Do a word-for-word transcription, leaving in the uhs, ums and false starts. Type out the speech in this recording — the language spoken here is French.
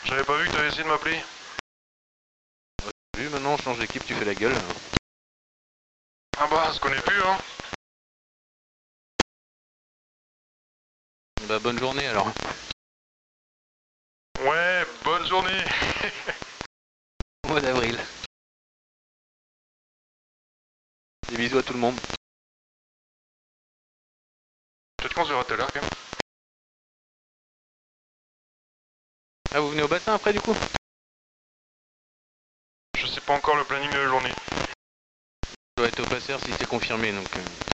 J'avais pas vu que t'avais essayé de m'appeler. T'as vu, maintenant on change d'équipe, tu fais la gueule. Ah bah, on se connaît plus, hein. Bah bonne journée alors. Ouais, bonne journée. Au mois d'avril. Des bisous à tout le monde. Peut-être qu'on se verra tout à l'heure, quand même. Ah, vous venez au bassin après du coup? Je sais pas encore le planning de la journée. Ça doit être au passeur si c'est confirmé donc... Euh...